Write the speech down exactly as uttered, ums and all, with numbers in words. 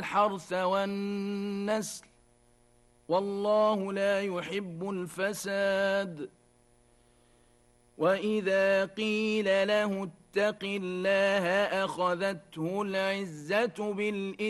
الحرث والنسل والله لا يحب الفساد. وإذا قيل له اتق الله أخذته العزة بالإثم